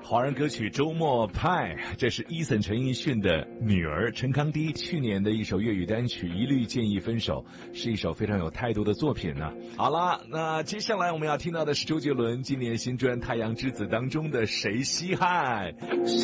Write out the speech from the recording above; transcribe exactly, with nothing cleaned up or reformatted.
华人歌曲《周末派》，这是 Eason 陈奕迅的女儿陈康迪去年的一首粤语单曲《一律建议分手》，是一首非常有态度的作品呢。好了，那接下来我们要听到的是周杰伦今年新专《太阳之子》当中的《谁稀罕》。